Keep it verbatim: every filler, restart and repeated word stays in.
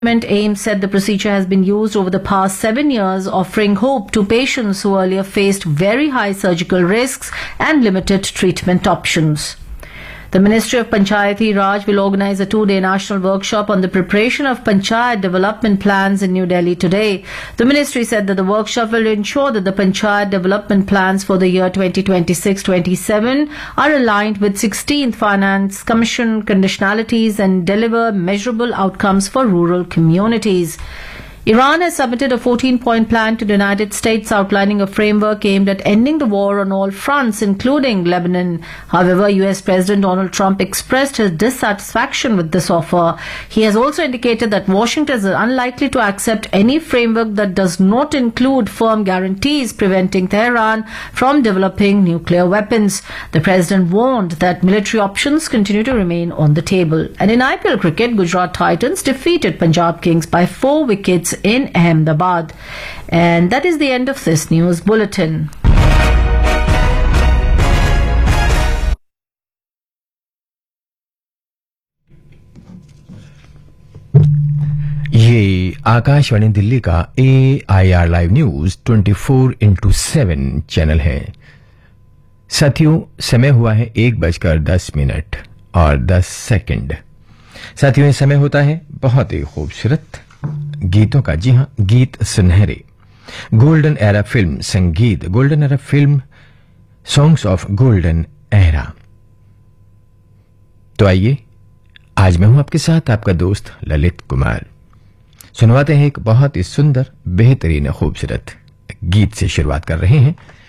AIMS said the procedure has been used over the past seven years, offering hope to patients who earlier faced very high surgical risks and limited treatment options. The Ministry of Panchayati Raj will organize a two-day national workshop on the preparation of Panchayat development plans in New Delhi today. The ministry said that the workshop will ensure that the Panchayat development plans for the year twenty twenty-six twenty-seven are aligned with sixteenth Finance Commission conditionalities and deliver measurable outcomes for rural communities. Iran has submitted a fourteen-point plan to the United States outlining a framework aimed at ending the war on all fronts, including Lebanon. However, U S President Donald Trump expressed his dissatisfaction with this offer. He has also indicated that Washington is unlikely to accept any framework that does not include firm guarantees preventing Tehran from developing nuclear weapons. The president warned that military options continue to remain on the table. And in I P L cricket, Gujarat Titans defeated Punjab Kings by four wickets in Ahmedabad. And that is the end of this news bulletin. ये आकाशवाणी दिल्ली का ए I R live news चौबीस into seven channel है। साथियों, समय हुआ है एक बजकर दस मिनट और दस सेकंड। साथियों, ये समय होता है बहुत ही खूबसूरत गीतों का। जी हां, गीत सुनहरे, गोल्डन एरा फिल्म संगीत, golden era film songs of golden era. तो आइए, आज मैं हूं आपके साथ आपका दोस्त ललित कुमार। सुनवाते हैं एक बहुत ही सुंदर, बेहतरीन, खूबसूरत गीत से शुरुआत कर रहे हैं।